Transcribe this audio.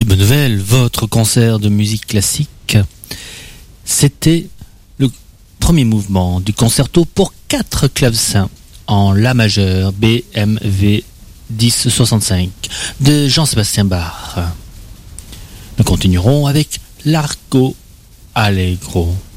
bonne nouvelle, votre concert de musique classique, c'était le premier mouvement du concerto pour 4 clavecins en La majeur BMV 1065 de Jean-Sébastien Bach. Nous continuerons avec l'Arco Allegro.